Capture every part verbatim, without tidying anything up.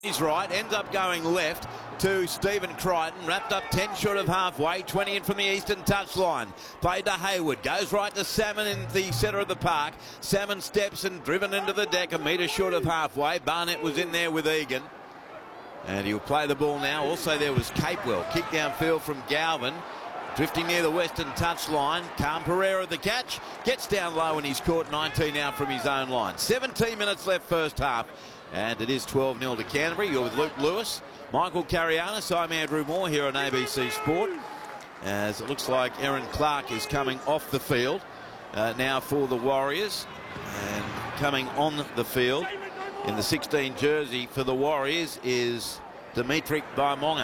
He's right, ends up going left to Stephen Crichton, wrapped up ten short of halfway, twenty in from the eastern touchline. Played to Hayward, goes right to Salmon in the centre of the park. Salmon steps and driven into the deck, a metre short of halfway. Barnett was in there with Egan. And he'll play the ball now. Also there was Capewell, kick downfield from Galvin. Drifting near the western touchline. Calm Pereira the catch. Gets down low and he's caught nineteen out from his own line. seventeen minutes left first half. And it is twelve nil to Canterbury. You're with Luke Lewis, Michael Carianis. I'm Andrew Moore here on A B C Sport. As it looks like Aaron Clark is coming off the field uh, now for the Warriors. And coming on the field in the sixteen jersey for the Warriors is Dimitri Vaimonga.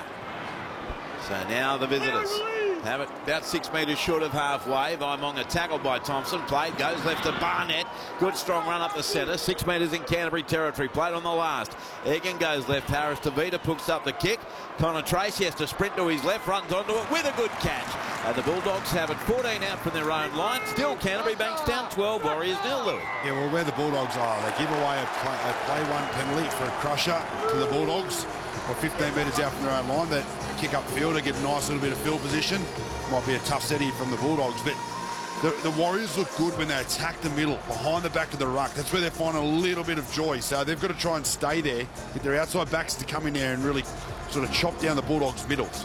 So now the visitors have it about six metres short of halfway. Vaimonga tackled by Thompson. Played, goes left to Barnett. Good strong run up the centre. Six metres in Canterbury territory. Played on the last. Egan goes left. Harris Tavita picks up the kick. Connor Tracy has to sprint to his left. Runs onto it with a good catch. And the Bulldogs have it fourteen out from their own line. Still Canterbury banks down twelve. Warriors nil, Louis. Yeah, well, where the Bulldogs are, they give away a play, a play one penalty for a crusher to the Bulldogs. Or fifteen metres out from their own line. That kick up field to get a nice little bit of field position. Might be a tough set here from the Bulldogs, but the, the Warriors look good when they attack the middle, behind the back of the ruck. That's where they find a little bit of joy. So they've got to try and stay there. Get their outside backs to come in there and really sort of chop down the Bulldogs' middles.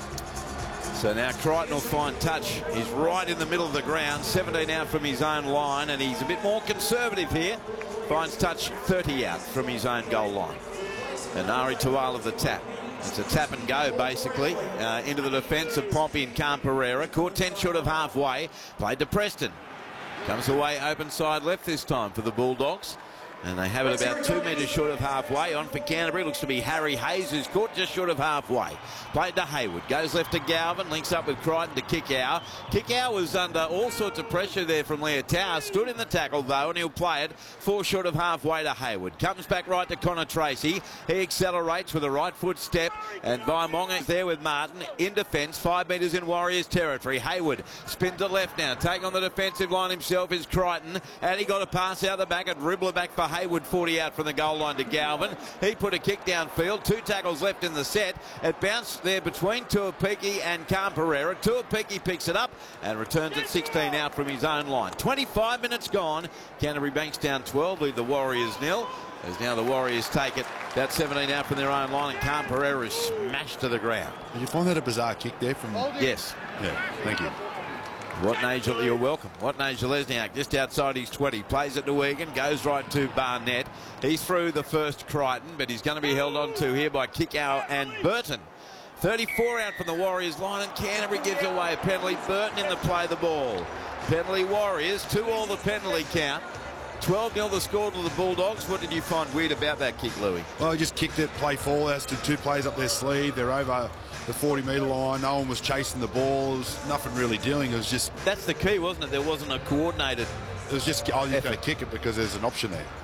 So now Crichton will find touch. He's right in the middle of the ground, seventeen out from his own line, and he's a bit more conservative here. Finds touch thirty out from his own goal line. And Ari Tuala the tap. It's a tap and go, basically, uh, into the defence of Pompey and Calm Pereira. Caught ten short of halfway. Played to Preston. Comes away open side left this time for the Bulldogs. And they have it about two metres short of halfway. On for Canterbury. Looks to be Harry Hayes, who's caught just short of halfway. Played to Hayward. Goes left to Galvin. Links up with Crichton to Kickow. Kickow was under all sorts of pressure there from Leotau. Stood in the tackle, though, and he'll play it four short of halfway to Hayward. Comes back right to Connor Tracy. He accelerates with a right foot step. And Vaimonga is there with Martin in defence. Five metres in Warriors territory. Hayward spins to left now. Taking on the defensive line himself is Crichton. And he got a pass out the back and dribbler back for Hayward, forty out from the goal line to Galvin. He put a kick downfield. Two tackles left in the set. It bounced there between Tuapiki and Calm Pereira. Tuapiki picks it up and returns it sixteen out from his own line. twenty-five minutes gone. Canterbury banks down twelve. Lead the Warriors nil. As now the Warriors take it about seventeen out from their own line, and Calm Pereira is smashed to the ground. Did you find that a bizarre kick there from? Yes. Yeah. Thank you. Watney, you're welcome. Watney Lesniak just outside his twenty. Plays it to Egan. Goes right to Barnett. He's through the first Crichton, but he's going to be held on to here by Kickow and Burton. thirty-four out from the Warriors line, and Canterbury gives away a penalty. Burton in the play the ball. Penalty Warriors. Two all the penalty count. twelve nil the score to the Bulldogs. What did you find weird about that kick, Louis? Well, he just kicked it, play forward. That's two players up their sleeve. They're over the forty metre line. No one was chasing the ball. There was nothing really doing. It was just... That's the key, wasn't it? There wasn't a coordinated... It was just, oh, you've got to kick it because there's an option there.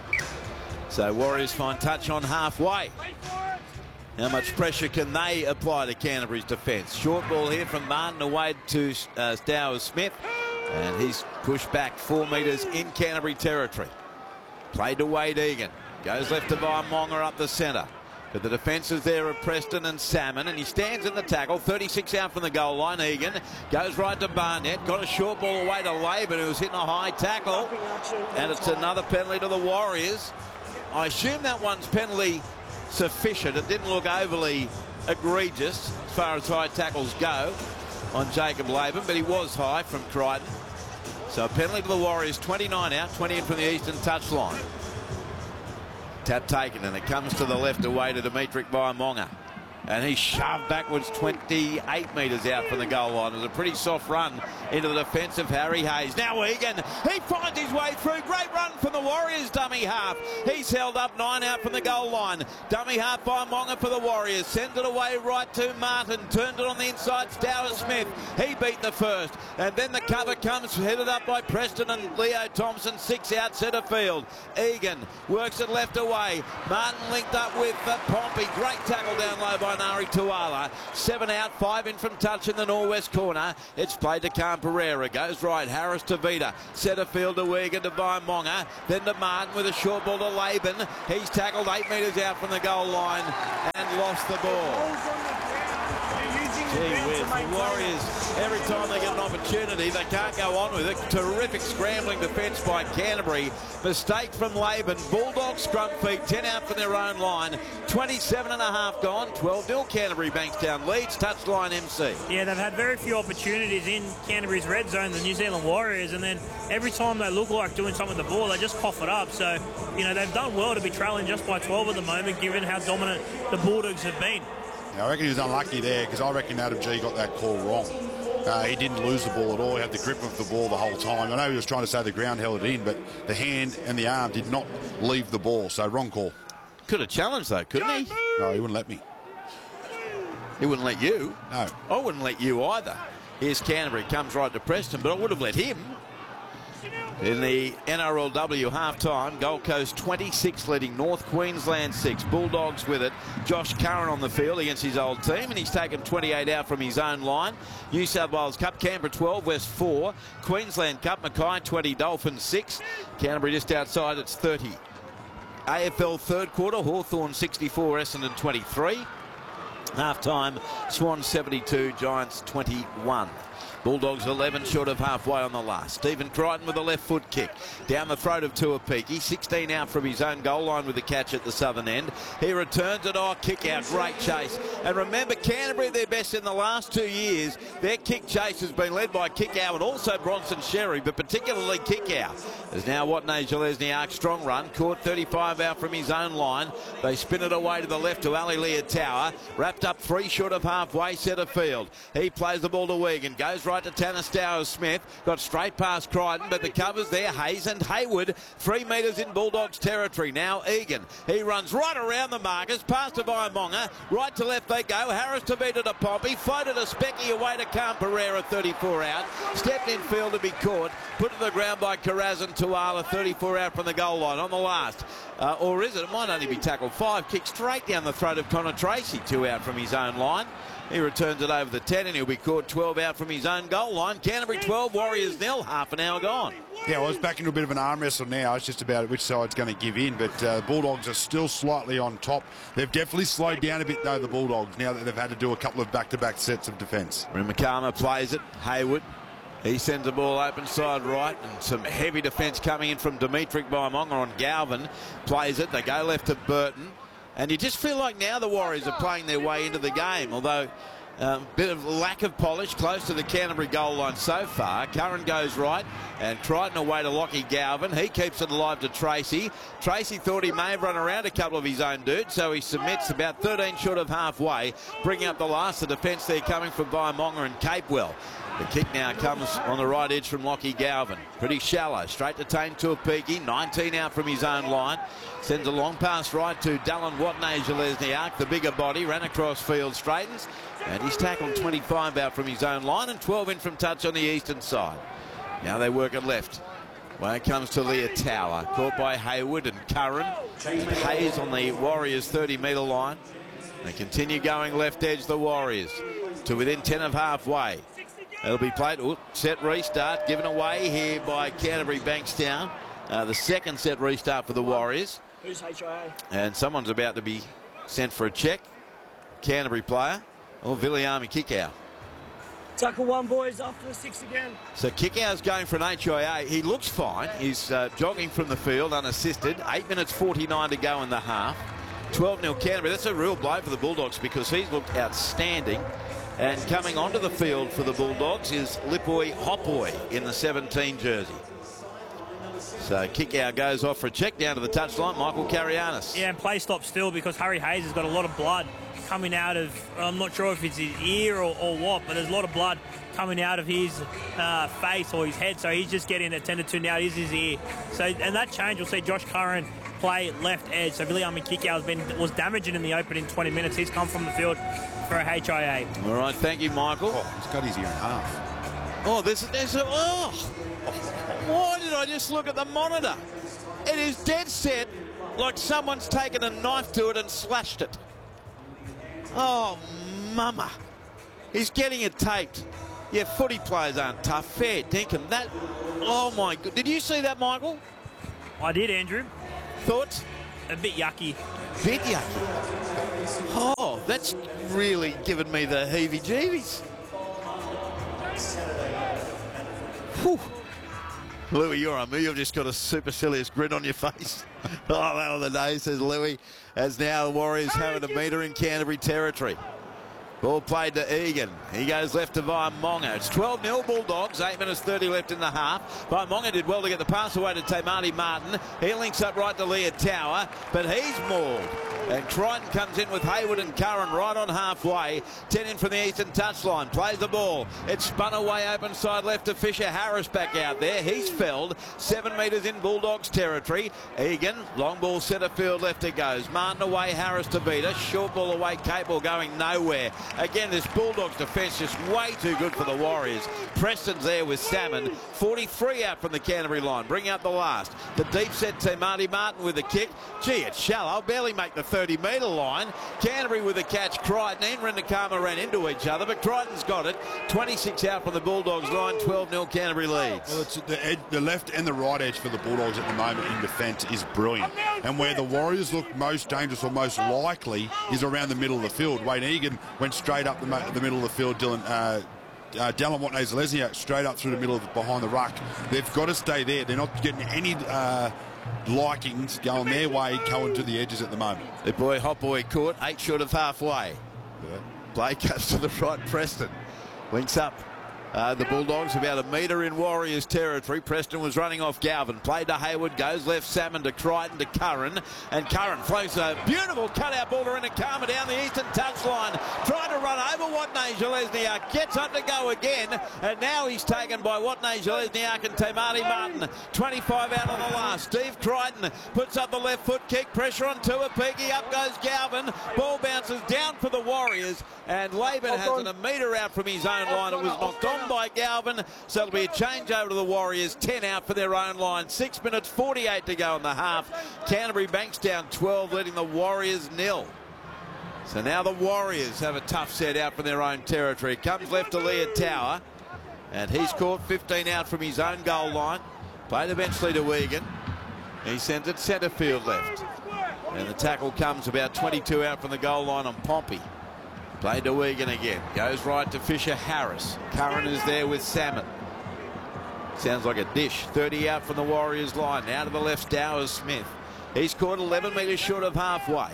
So Warriors find touch on halfway. How much pressure can they apply to Canterbury's defence? Short ball here from Martin away to uh, Stowers Smith. And he's pushed back four metres in Canterbury territory. Played to Wade Egan. Goes left to Vaimonga up the centre. But the defences there are Preston and Salmon, and he stands in the tackle. thirty-six out from the goal line. Egan goes right to Barnett. Got a short ball away to Laban, who's hitting a high tackle. And it's another penalty to the Warriors. I assume that one's penalty sufficient. It didn't look overly egregious as far as high tackles go on Jacob Laban, but he was high from Crichton. So a penalty to the Warriors, twenty-nine out, twenty in from the eastern touchline. Tap taken, and it comes to the left away to Dimitri Vaimonga. And he's shoved backwards twenty-eight metres out from the goal line. It was a pretty soft run into the defence of Harry Hayes. Now Egan, he finds his way through. Great run from the Warriors dummy half. He's held up nine out from the goal line. Dummy half by Monga for the Warriors. Sends it away right to Martin. Turned it on the inside, Stowers Smith. He beat the first. And then the cover comes headed up by Preston and Leo Thompson. Six out centre field. Egan works it left away. Martin linked up with uh, Pompey. Great tackle down down low by Nari Tuala. Seven out, five in from touch in the northwest corner. It's played to Khan Pereira. Goes right, Harris to Vida. Centre field to Wigan to Vaimonga. Then to Martin with a short ball to Laban. He's tackled eight metres out from the goal line and lost the ball. Gee whiz, the Warriors, every time they get an opportunity, they can't go on with it. Terrific scrambling defence by Canterbury. Mistake from Laban. Bulldogs scrum feet, ten out from their own line. twenty-seven and a half gone, twelve nil Canterbury. Bankstown leads, touchline M C. Yeah, they've had very few opportunities in Canterbury's red zone, the New Zealand Warriors, and then every time they look like doing something with the ball, they just cough it up. So, you know, they've done well to be trailing just by twelve at the moment, given how dominant the Bulldogs have been. I reckon he was unlucky there because I reckon Adam G got that call wrong. Uh, he didn't lose the ball at all. He had the grip of the ball the whole time. I know he was trying to say the ground held it in, but the hand and the arm did not leave the ball. So wrong call. Could have challenged though, couldn't he? No, he wouldn't let me. He wouldn't let you? No. I wouldn't let you either. Here's Canterbury, comes right to Preston, but I would have let him. In the N R L W half-time, Gold Coast twenty-six leading North Queensland six. Bulldogs with it. Josh Curran on the field against his old team, and he's taken twenty-eight out from his own line. New South Wales Cup, Canberra twelve, West four. Queensland Cup, Mackay twenty, Dolphins six. Canterbury just outside, it's thirty. A F L third quarter, Hawthorn sixty-four, Essendon twenty-three. Half-time, Swans seventy-two, Giants twenty-one. Bulldogs eleven short of halfway on the last. Stephen Crichton with a left foot kick. Down the throat of Tuapiki. sixteen out from his own goal line with the catch at the southern end. He returns it. Oh, kick out. Great chase. And remember, Canterbury, their best in the last two years. Their kick chase has been led by Kickow and also Bronson Sherry, but particularly Kickow. There's now Watney Jalesniak, strong run. Caught thirty-five out from his own line. They spin it away to the left to Ali Leotower. Wrapped up three short of halfway, centre field. He plays the ball to Wigan. Goes right to Tanner Stowers-Smith. Got straight past Crichton, but the cover's there. Hayes and Hayward. Three metres in Bulldogs territory. Now Egan. He runs right around the markers. Past to Vaimonga. Right to left they go. Harris to Vida to Pompey. Floated a Specky away to Khan Pereira, thirty-four out. Stepped in field to be caught. Put to the ground by Karazan Tuala, thirty-four out from the goal line on the last. Uh, or is it? It might only be tackled. Five. Kick straight down the throat of Connor Tracy. Two out from his own line. He returns it over the ten and he'll be caught twelve out from his own goal line. Canterbury twelve, Warriors nil, half an hour gone. Yeah, well, it's back into a bit of an arm wrestle now. It's just about which side's going to give in, but uh, Bulldogs are still slightly on top. They've definitely slowed down a bit, though, the Bulldogs, now that they've had to do a couple of back-to-back sets of defence. Rimakama plays it. Hayward. He sends the ball open side right, and some heavy defence coming in from Dimitri Vaimonga on Galvin. Plays it. They go left to Burton. And you just feel like now the Warriors are playing their way into the game, although a um, bit of lack of polish close to the Canterbury goal line so far. Curran goes right and Crichton away to Lockie Galvin. He keeps it alive to Tracy. Tracy thought he may have run around a couple of his own dudes, so he submits about thirteen short of halfway, bringing up the last. The defence there coming from Vaimonga and Capewell. The kick now comes on the right edge from Lockie Galvin. Pretty shallow. Straight to Tane Tuapiki. nineteen out from his own line. Sends a long pass right to Dallin Watney Jalesniak. The bigger body. Ran across field. Straightens. And he's tackled twenty-five out from his own line and twelve in from touch on the eastern side. Now they work it left. When it comes to Leotower. Caught by Hayward and Curran. And Hayes on the Warriors' thirty metre line. They continue going left edge, the Warriors, to within ten of halfway. It'll be played. Ooh, set restart given away here by Canterbury Bankstown. Uh, the second set restart for the Warriors. Who's H I A? And someone's about to be sent for a check. Canterbury player. Or Viliami Kickow. Tackle one, boys, after the six again. So Kickow's going for an H I A. He looks fine. He's uh, jogging from the field unassisted. eight minutes forty-nine to go in the half. twelve nil Canterbury. That's a real blow for the Bulldogs because he's looked outstanding. And coming onto the field for the Bulldogs is Lipoi Hopoi in the seventeen jersey. So Kickow goes off for a check down to the touchline. Michael Carianis. Yeah, and play stop still because Harry Hayes has got a lot of blood coming out of, I'm not sure if it's his ear or, or what, but there's a lot of blood coming out of his uh, face or his head, so he's just getting attended to now. It is his ear. So, and that change, we'll see Josh Curran play left edge. So Viliami Kickow has been was damaging in the opening twenty minutes. He's come from the field for a H I A. All right, thank you, Michael. Oh, he's got his ear in half. Oh, this is there's a oh. Why did I just look at the monitor? It is dead set, like someone's taken a knife to it and slashed it. Oh, mama. He's getting it taped. Yeah, footy players aren't tough. Fair dinkum. That, oh my God. Did you see that, Michael? I did, Andrew. Thoughts? A bit yucky. Bit yucky. Oh, that's really given me the heebie-jeebies. Whew. Louis, you're on me. You've just got a supercilious grin on your face. Oh, that of the day, says Louis, as now the Warriors having a metre in Canterbury territory. Ball played to Egan. He goes left to Vaimonga. It's twelve nil Bulldogs. eight minutes thirty left in the half. Vaimonga did well to get the pass away to Tamati Martin. He links up right to Leah Tower, but he's mauled. And Crichton comes in with Hayward and Curran right on halfway. ten in from the eastern touchline. Plays the ball. It's spun away open side left to Fisher Harris back out there. He's felled. Seven metres in Bulldogs territory. Egan, long ball centre field left it goes. Martin away, Harris to beat her. Short ball away, Capel going nowhere. Again, this Bulldogs defence just way too good for the Warriors. Preston's there with Salmon. forty-three out from the Canterbury line. Bring out the last. The deep set to Marty Martin with a kick. Gee, it's shallow. Barely make the thirty metre line. Canterbury with a catch. Crichton and Rendakama ran into each other, but Crichton's got it. twenty-six out from the Bulldogs line. twelve nil Canterbury leads. Well, it's the, ed the left and the right edge for the Bulldogs at the moment in defence is brilliant. And where the Warriors look most dangerous or most likely is around the middle of the field. Wayne Egan went straight up the, the middle of the field. Dylan uh, uh, Dallin Watney-Zelezniak straight up through the middle of the, behind the ruck. They've got to stay there. They're not getting any uh, likings going their way going to the edges at the moment. The boy Hot Boy caught eight short of halfway. Yeah. Play cuts to the right. Preston links up. Uh, the Bulldogs about a metre in Warriors territory. Preston was running off Galvin. Played to Hayward. Goes left Salmon to Crichton to Curran. And Curran floats a beautiful cutout ball to Rendakama down the eastern touchline. Trying to run over Watney-Zelezniak. Gets up to go again. And now he's taken by Watney-Zelezniak and Tamati Martin. twenty-five out on the last. Steve Crichton puts up the left foot kick. Pressure on Tuapiki. Up goes Galvin. Ball bounces down for the Warriors. And Laban has it a metre out from his own line. It was knocked on by Galvin, so it'll be a change over to the Warriors. ten out for their own line. six minutes forty-eight to go in the half. Canterbury Bankstown twelve, leading the Warriors nil. So now the Warriors have a tough set out from their own territory. Comes left to Leah Tower, and he's caught fifteen out from his own goal line. Played eventually to Egan. He sends it centre field left. And the tackle comes about twenty-two out from the goal line on Pompey. Played to Egan again. Goes right to Fisher Harris. Curran is there with Salmon. Sounds like a dish. thirty out from the Warriors line. Now to the left, Stowers Smith. He's caught eleven metres short of halfway.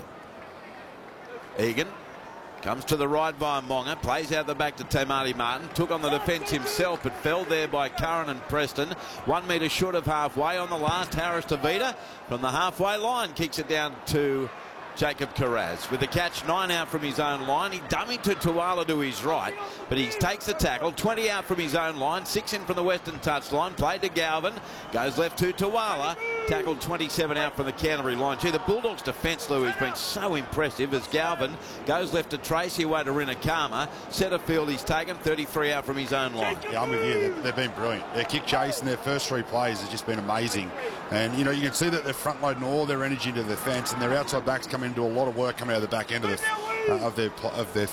Egan comes to the right by Monga. Plays out the back to Tamati Martin. Took on the defence himself, but fell there by Curran and Preston. One metre short of halfway on the last. Harris to Vita from the halfway line. Kicks it down to Jacob Carraz with the catch. Nine out from his own line. He dummied to Tuala to his right, but he takes the tackle. twenty out from his own line. Six in from the western touchline. Played to Galvin. Goes left to Tuala. Tackled twenty-seven out from the Canterbury line. Gee, the Bulldogs defence, Lou, has been so impressive as Galvin goes left to Tracy away to Rendakama. Centre field he's taken. thirty-three out from his own line. Yeah, I'm with you. They've, they've been brilliant. Their kick chase and their first three plays has just been amazing. And, you know, you can see that they're front loading all their energy into the defence, and their outside backs come into a lot of work coming out of the back end of, the, uh, of their of their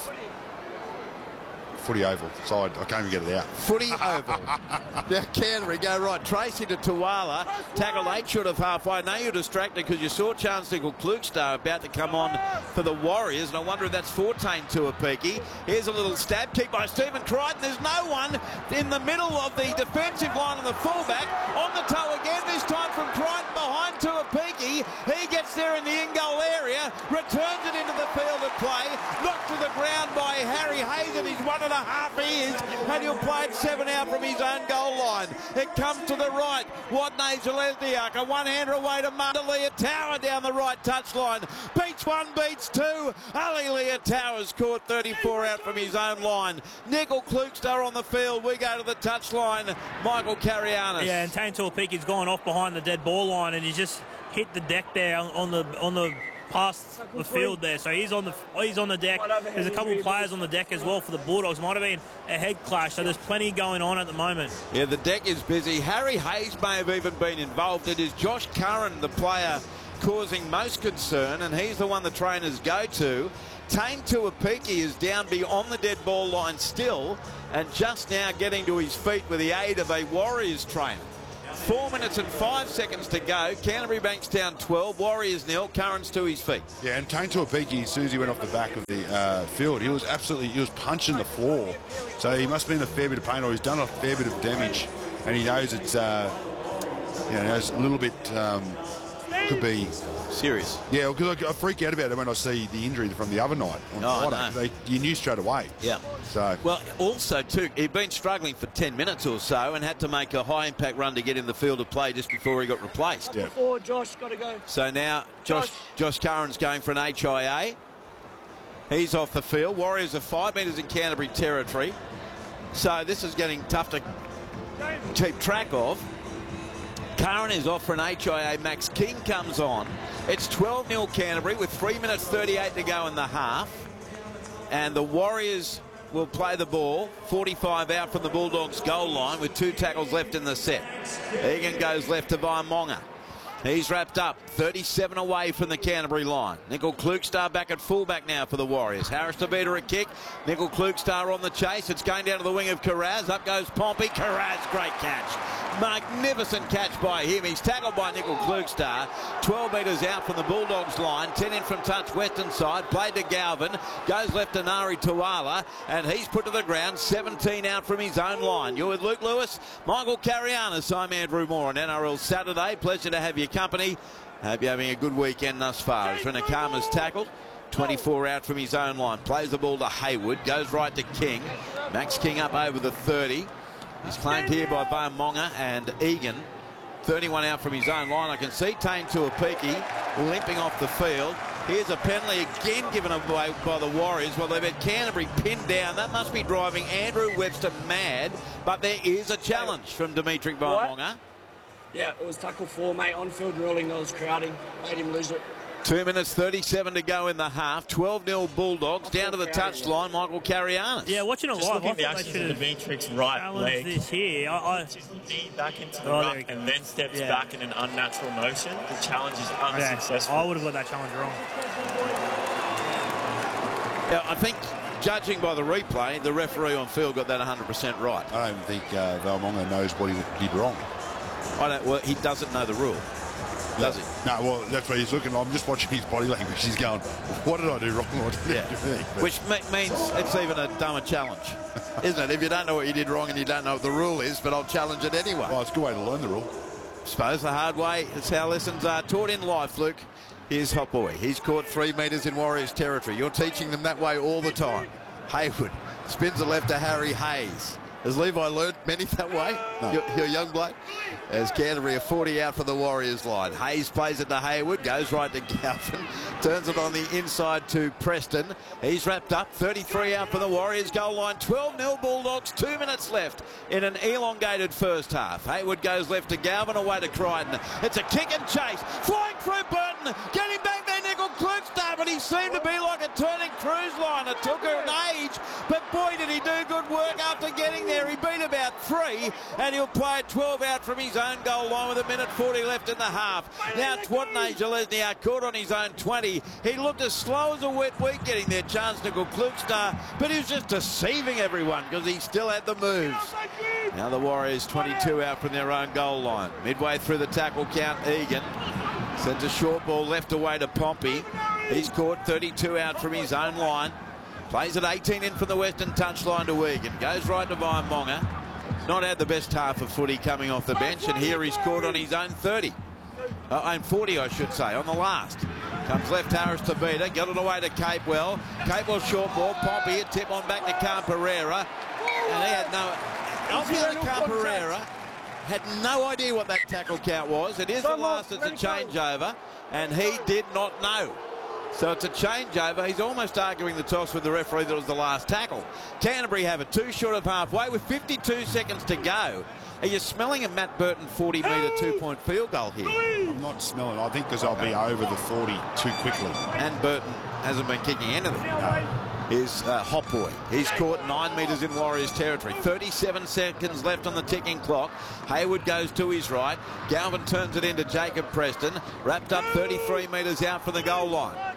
footy oval side. I can't even get it out. Footy oval. Now Canterbury go right. Tracy to Tuala. Tackle eight short of halfway. Now you're distracted because you saw Chancellor Klugstar about to come on for the Warriors, and I wonder if that's fourteen Tuapiki. Here's a little stab kick by Stephen Crichton. There's no one in the middle of the defensive line and the fullback. On the toe again, this time from Crichton behind Tuapiki. He gets there in the in-goal area, returns it into the field of play, knocked to the ground by Harry Hayes, and he's one and a half years, and he'll play it seven out from his own goal line. It comes to the right. Watney-Zelezniak, a one-hander away to Leah Tower down the right touchline. Beats one, beats two. Ali Leah Tower's caught thirty-four out from his own line. Nickel Klugstar on the field. We go to the touchline. Michael Carianis. Yeah, and Tane Tuapiki gone off behind the dead ball line, and he just hit the deck there on the on the past the field there. So he's on the he's on the deck. There's a couple of players on the deck as well for the Bulldogs. Might have been a head clash. So there's plenty going on at the moment. Yeah, the deck is busy. Harry Hayes may have even been involved. It is Josh Curran, the player causing most concern, and he's the one the trainers go to. Tane Tuapiki is down beyond the dead ball line still, and just now getting to his feet with the aid of a Warriors trainer. Four minutes and five seconds to go. Canterbury Bankstown twelve, Warriors nil. Curran's to his feet. Yeah, and Tane Tuapiki, as soon as he went off the back of the uh, field, he was absolutely, he was punching the floor. So he must have been in a fair bit of pain, or he's done a fair bit of damage. And he knows it's, uh, you know, it's a little bit, um, could be serious. Yeah, because I freak out about it when I see the injury from the other night on Oh, Friday. They, you knew straight away. Yeah. So well, also too, he'd been struggling for ten minutes or so and had to make a high impact run to get in the field of play just before he got replaced. Yeah. Forward, Josh, got to go. So now Josh Josh Curran's going for an H I A. He's off the field. Warriors are five metres in Canterbury territory. So this is getting tough to keep track of. Curran is off for an H I A. Max King comes on. It's twelve nil Canterbury with three minutes thirty-eight to go in the half. And the Warriors will play the ball. forty-five out from the Bulldogs goal line with two tackles left in the set. Egan goes left to Vaimonga. He's wrapped up. thirty-seven away from the Canterbury line. Nickel Klukstar back at fullback now for the Warriors. Harris Tavita a kick. Nickel Klukstar on the chase. It's going down to the wing of Carraz. Up goes Pompey. Carraz, great catch. Magnificent catch by him. He's tackled by Nickel Klukstar. twelve metres out from the Bulldogs line. ten in from touch western side. Played to Galvin. Goes left to Nari Tuala. And he's put to the ground. seventeen out from his own line. You're with Luke Lewis, Michael Carianis. I'm Andrew Moore on N R L Saturday. Pleasure to have your company. Hope you're having a good weekend thus far. As Renakama's tackled. twenty-four out from his own line. Plays the ball to Hayward. Goes right to King. Max King up over the thirty. He's claimed here by Vaimonga and Egan. thirty-one out from his own line. I can see Tane Tuapiki limping off the field. Here's a penalty again given away by the Warriors. Well, they've had Canterbury pinned down. That must be driving Andrew Webster mad. But there is a challenge from Dimitri Vaimonga. Yeah, it was tackle four, mate. On-field ruling, that was crowding. Made him lose it. Two minutes thirty-seven to go in the half. twelve nil Bulldogs. Down to the touchline, Michael Carianis. Yeah, watching it Just live, looking I at the thought they actions should of have Dimitric's right challenged leg. this here. I, I, Knee back into the Oh, ruck there you go. and then steps Yeah. back in an unnatural motion. The challenge is unsuccessful. yeah, I would have got that challenge wrong. Yeah, I think, judging by the replay, the referee on field got that one hundred percent right. I don't think uh, Vaimonga knows what he did wrong. I don't. Well, he doesn't know the rule, does he? No, well, that's what he's looking. I'm just watching his body language. He's going, what did I do wrong? What did Yeah. I do? But Which me means it's even a dumber challenge, isn't it? If you don't know what you did wrong and you don't know what the rule is, but I'll challenge it anyway. well, it's a good way to learn the rule. Suppose the hard way. It's how lessons are taught in life, Luke. Here's Hot Boy. He's caught three metres in Warriors territory. You're teaching them that way all the time. Hayward spins the left to Harry Hayes. Has Levi learned many that way? No. You're, you're young bloke. As Canterbury are forty out for the Warriors line. Hayes plays it to Hayward. Goes right to Galvin. Turns it on the inside to Preston. He's wrapped up. thirty-three out for the Warriors goal line. twelve nil Bulldogs. Two minutes left in an elongated first half. Hayward goes left to Galvin. Away to Crichton. It's a kick and chase. Flying through Burton. Getting back there, Nickel Klukstar. But he seemed to be like a turning cruise line. It took her an age. But boy, did he do good work after getting there. He beat about three. And he'll play it twelve out from his own goal line with a minute forty left in the half. Now Twatney Jalesniak caught on his own twenty. He looked as slow as a wet week getting there, chance Nickel Klukstar, but he was just deceiving everyone because he still had the moves. Now the Warriors twenty-two out from their own goal line. Midway through the tackle count, Egan sends a short ball left away to Pompey. He's caught thirty-two out from his own line. Plays at eighteen in from the western touchline to Egan. Goes right to Vaimonga. Not had the best half of footy coming off the bench, and here he's caught on his own thirty. Uh, own forty, I should say, on the last. Comes left Harris to Beta, got it away to Capewell. Capewell short ball, Pompey, a tip on back to Camperera. And he had no... Albion Camperera had no idea what that tackle count was. It is the last, it's a changeover, and he did not know. So it's a changeover. He's almost arguing the toss with the referee that it was the last tackle. Canterbury have it two short of halfway with fifty-two seconds to go. Are you smelling a Matt Burton forty metre two-point field goal here? I'm not smelling. I think because I'll be over the forty too quickly. And Burton hasn't been kicking anything. No. Here's uh, Hot Boy. He's caught nine metres in Warriors territory. thirty-seven seconds left on the ticking clock. Hayward goes to his right. Galvin turns it into Jacob Preston. Wrapped up thirty-three metres out from the goal line.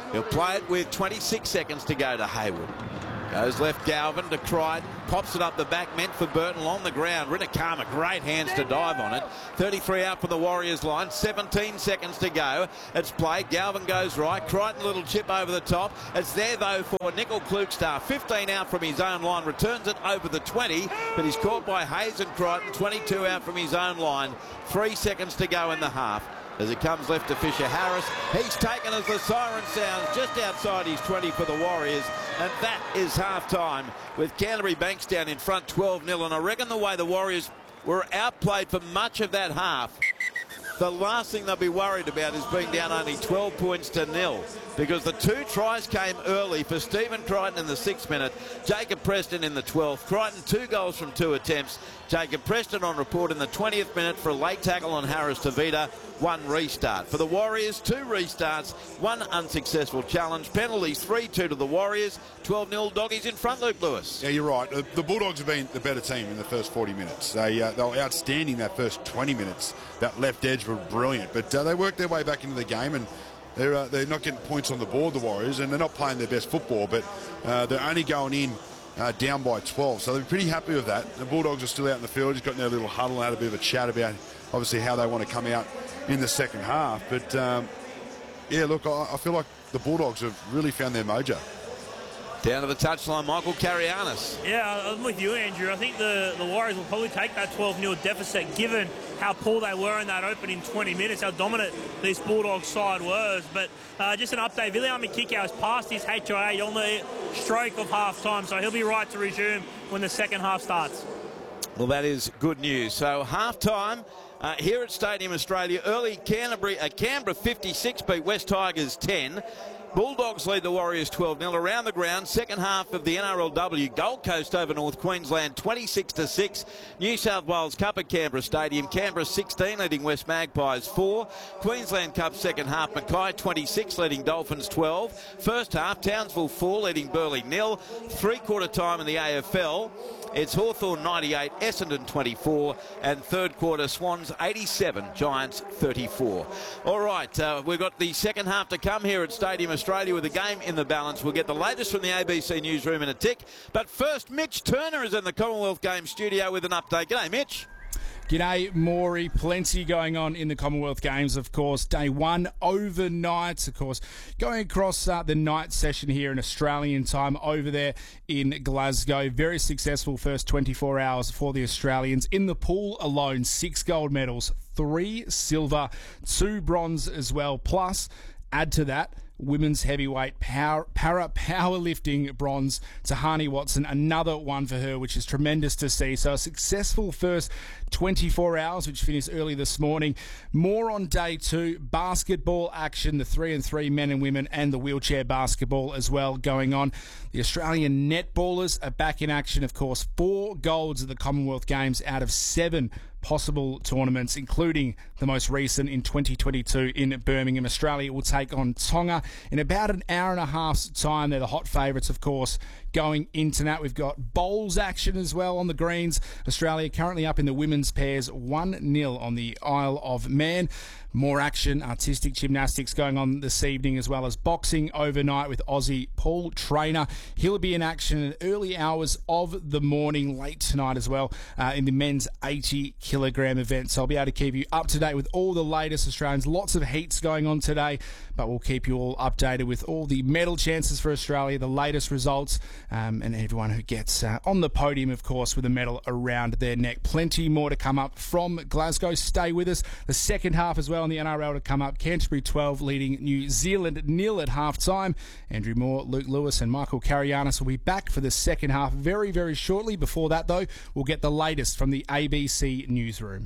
He'll play it with twenty-six seconds to go to Hayward. Goes left Galvin to Crichton. Pops it up the back, meant for Burton along the ground. Rinakama, great hands to dive on it. thirty-three out for the Warriors line. seventeen seconds to go. It's played. Galvin goes right. Crichton, little chip over the top. It's there, though, for Nickel Klukstar. fifteen out from his own line. Returns it over the twenty, but he's caught by Hayes and Crichton. twenty-two out from his own line. Three seconds to go in the half. As it comes left to Fisher Harris. He's taken as the siren sounds just outside his twenty for the Warriors. And that is half-time with Canterbury Bankstown in front twelve nil. And I reckon the way the Warriors were outplayed for much of that half, the last thing they'll be worried about is being down only twelve points to nil. Because the two tries came early for Stephen Crichton in the sixth minute, Jacob Preston in the twelfth. Crichton two goals from two attempts. Jacob Preston on report in the twentieth minute for a late tackle on Harris Tavita. One restart. For the Warriors, two restarts, one unsuccessful challenge. Penalties three two to the Warriors. twelve nil Doggies in front, Luke Lewis. Yeah, you're right. The, the Bulldogs have been the better team in the first forty minutes. They, uh, they were outstanding that first twenty minutes. That left edge were brilliant. But uh, they worked their way back into the game, and they're, uh, they're not getting points on the board, the Warriors, and they're not playing their best football, but uh, they're only going in uh, down by twelve. So they're pretty happy with that. The Bulldogs are still out in the field. Just got in their little huddle, had a bit of a chat about, obviously, how they want to come out in the second half. But, um, yeah, look, I, I feel like the Bulldogs have really found their mojo. Down to the touchline, Michael Karianis. Yeah, I'm with you, Andrew. I think the, the Warriors will probably take that twelve nil deficit, given how poor they were in that opening twenty minutes, how dominant this Bulldogs side was. But uh, just an update, Viliami Kikau has passed his H I A on the stroke of half-time, so he'll be right to resume when the second half starts. Well, that is good news. So half-time uh, here at Stadium Australia. Early Canterbury, uh, Canberra fifty-six beat West Tigers ten. Bulldogs lead the Warriors twelve nil. Around the ground, second half of the N R L W, Gold Coast over North Queensland twenty-six to six. New South Wales Cup at Canberra Stadium, Canberra sixteen leading West Magpies four. Queensland Cup second half, Mackay twenty-six leading Dolphins twelve. First half, Townsville four leading Burleigh nil. Three-quarter time in the A F L, it's Hawthorn ninety-eight, Essendon twenty-four, and third quarter Swans eighty-seven, Giants thirty-four. All right, uh, we've got the second half to come here at Stadium Australia with the game in the balance. We'll get the latest from the A B C newsroom in a tick. But first, Mitch Turner is in the Commonwealth Games studio with an update. G'day, Mitch. G'day, Maury. Plenty going on in the Commonwealth Games, of course. Day one overnight, of course. Going across uh, the night session here in Australian time over there in Glasgow. Very successful first twenty-four hours for the Australians. In the pool alone, six gold medals, three silver, two bronze as well. Plus, add to that, women's heavyweight power, para powerlifting bronze. Tahani Watson, another one for her, which is tremendous to see. So a successful first twenty-four hours, which finished early this morning. More on day two, basketball action, the three and three men and women, and the wheelchair basketball as well going on. The Australian netballers are back in action, of course. Four golds at the Commonwealth Games out of seven possible tournaments, including the most recent in twenty twenty-two in Birmingham. Australia will take on Tonga in about an hour and a half's time. They're the hot favourites, of course, going into that. We've got bowls action as well on the greens. Australia currently up in the women's pairs one nil on the Isle of Man. More action, artistic gymnastics going on this evening, as well as boxing overnight with Aussie Paul Trainer. He'll be in action in early hours of the morning, late tonight as well, uh, in the men's eighty kilogram event. So I'll be able to keep you up to date with all the latest Australians. Lots of heats going on today, but we'll keep you all updated with all the medal chances for Australia, the latest results, um, and everyone who gets uh, on the podium, of course, with a medal around their neck. Plenty more to come up from Glasgow. Stay with us. The second half as well in the N R L to come up. Canterbury twelve leading New Zealand nil at half-time. Andrew Moore, Luke Lewis and Michael Karianis will be back for the second half very, very shortly. Before that, though, we'll get the latest from the A B C newsroom.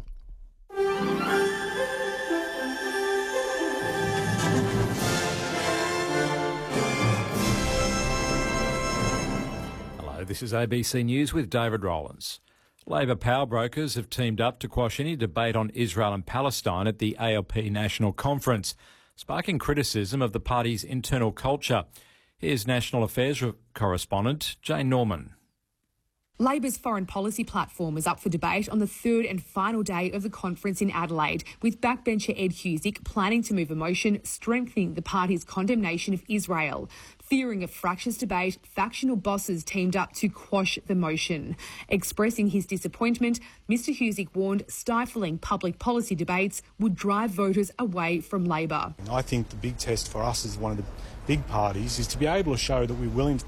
Hello, this is A B C News with David Rowlands. Labor power brokers have teamed up to quash any debate on Israel and Palestine at the A L P National Conference, sparking criticism of the party's internal culture. Here's National Affairs correspondent Jane Norman. Labor's foreign policy platform is up for debate on the third and final day of the conference in Adelaide, with backbencher Ed Husic planning to move a motion strengthening the party's condemnation of Israel. Fearing a fractious debate, factional bosses teamed up to quash the motion. Expressing his disappointment, Mr Husic warned stifling public policy debates would drive voters away from Labor. I think the big test for us as one of the big parties is to be able to show that we're willing to